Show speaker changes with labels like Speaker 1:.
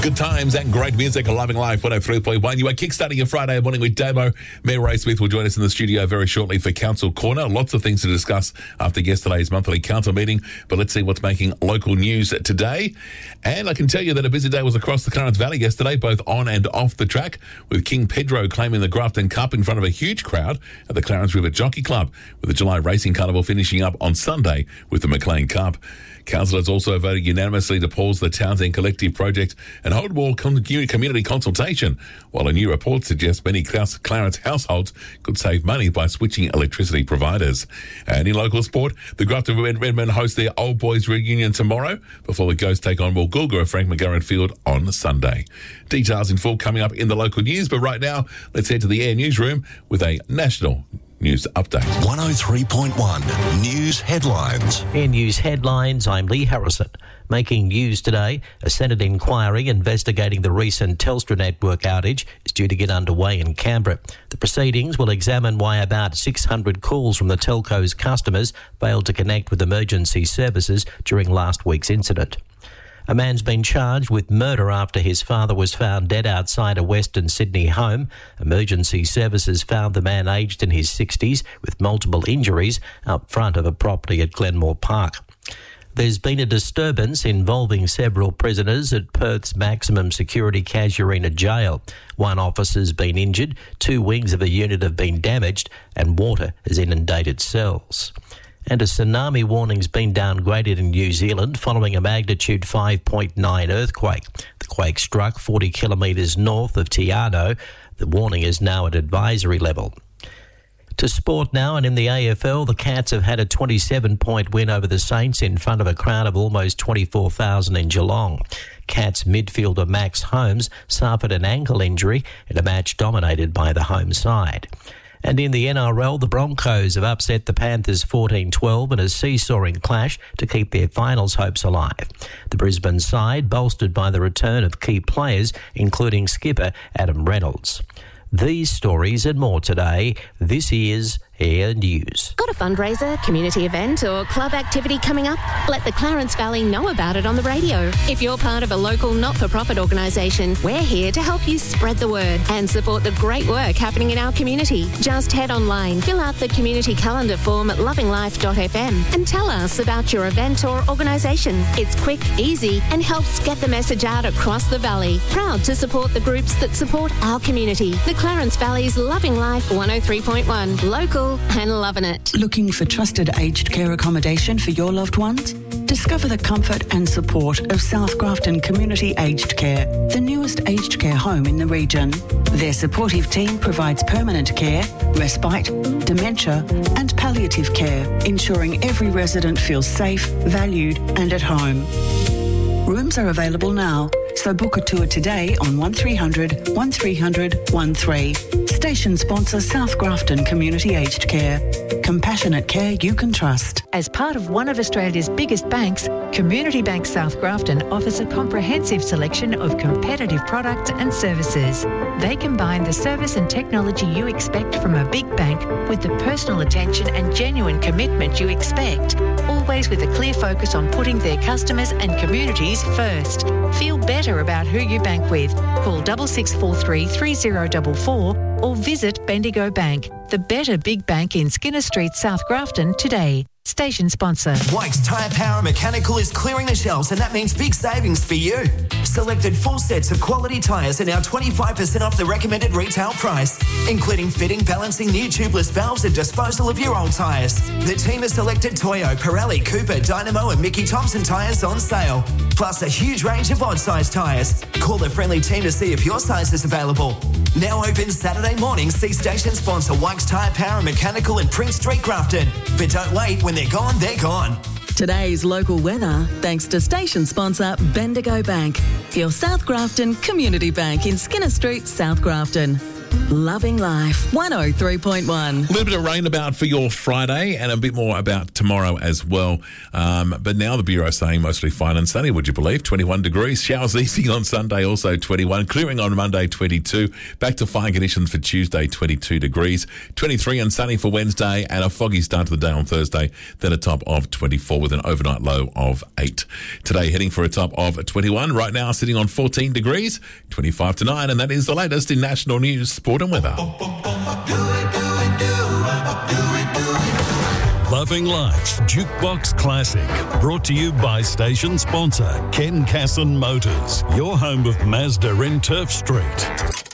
Speaker 1: Good times and great music, Loving Life 103.1. You are kickstarting your Friday morning with Damo. Mayor Ray Smith will join us in the studio very shortly for Council Corner. Lots of things to discuss after yesterday's monthly council meeting, but let's see what's making local news today. And I can tell you that a busy day was across the Clarence Valley yesterday, both on and off the track, with King Pedro claiming the Grafton Cup in front of a huge crowd at the Clarence River Jockey Club, with the July Racing Carnival finishing up on Sunday with the McLean Cup. Councillors also voted unanimously to pause the Townsend Collective project and hold more community consultation, while a new report suggests many Clarence households could save money by switching electricity providers. And in local sport, the Grafton Redmen host their Old Boys reunion tomorrow before the Ghosts take on Woolgoolga at Frank McGarren Field on Sunday. Details in full coming up in the local news, but right now, let's head to the Air Newsroom with a national news update.
Speaker 2: 103.1 News Headlines.
Speaker 3: In news headlines, I'm Lee Harrison. Making news today, a Senate inquiry investigating the recent Telstra network outage is due to get underway in Canberra. The proceedings will examine why about 600 calls from the telco's customers failed to connect with emergency services during last week's incident. A man's been charged with murder after his father was found dead outside a Western Sydney home. Emergency services found the man aged in his 60s with multiple injuries up front of a property at Glenmore Park. There's been a disturbance involving several prisoners at Perth's maximum security Casuarina jail. One officer's been injured, 2 wings of a unit have been damaged, and water has inundated cells. And a tsunami warning's been downgraded in New Zealand following a magnitude 5.9 earthquake. The quake struck 40 kilometres north of Te Anau. The warning is now at advisory level. To sport now, and in the AFL, the Cats have had a 27-point win over the Saints in front of a crowd of almost 24,000 in Geelong. Cats midfielder Max Holmes suffered an ankle injury in a match dominated by the home side. And in the NRL, the Broncos have upset the Panthers 14-12 in a seesawing clash to keep their finals hopes alive. The Brisbane side bolstered by the return of key players, including skipper Adam Reynolds. These stories and more today. This is Air News.
Speaker 4: Got a fundraiser, community event or club activity coming up? Let the Clarence Valley know about it on the radio. If you're part of a local not-for-profit organisation, we're here to help you spread the word and support the great work happening in our community. Just head online, fill out the community calendar form at lovinglife.fm and tell us about your event or organisation. It's quick, easy and helps get the message out across the valley. Proud to support the groups that support our community. The Clarence Valley's Loving Life 103.1. Local and loving it.
Speaker 5: Looking for trusted aged care accommodation for your loved ones? Discover the comfort and support of South Grafton Community Aged Care, the newest aged care home in the region. Their supportive team provides permanent care, respite, dementia and palliative care, ensuring every resident feels safe, valued and at home. Rooms are available now, so book a tour today on 1300 1300 13. Station sponsor South Grafton Community Aged Care. Compassionate care you can trust.
Speaker 6: As part of one of Australia's biggest banks, Community Bank South Grafton offers a comprehensive selection of competitive products and services. They combine the service and technology you expect from a big bank with the personal attention and genuine commitment you expect, always with a clear focus on putting their customers and communities first. Feel better about who you bank with. Call 6643 3044 or visit Bendigo Bank, the better big bank in Skinner Street, South Grafton today. Station sponsor.
Speaker 7: Wykes Tyre Power Mechanical is clearing the shelves, and that means big savings for you. Selected full sets of quality tyres are now 25% off the recommended retail price, including fitting, balancing new tubeless valves and disposal of your old tyres. The team has selected Toyo, Pirelli, Cooper, Dynamo and Mickey Thompson tyres on sale, plus a huge range of odd-sized tyres. Call the friendly team to see if your size is available. Now open Saturday morning. See station sponsor Wykes Tyre Power Mechanical in Prince Street, Grafton. But don't wait, when they're gone, they're gone.
Speaker 8: Today's local weather, thanks to station sponsor Bendigo Bank, your South Grafton Community Bank in Skinner Street, South Grafton. Loving Life, 103.1.
Speaker 1: A little bit of rain about for your Friday and a bit more about tomorrow as well. But now the Bureau is saying mostly fine and sunny, would you believe? 21 degrees. Showers easing on Sunday, also 21. Clearing on Monday, 22. Back to fine conditions for Tuesday, 22 degrees. 23 and sunny for Wednesday, and a foggy start to the day on Thursday. Then a top of 24 with an overnight low of 8. Today heading for a top of 21. Right now sitting on 14 degrees, 25 to 9. And that is the latest in national news, sport and weather.
Speaker 2: Loving Life's Jukebox Classic, brought to you by station sponsor Ken Casson Motors, your home of Mazda in Turf Street.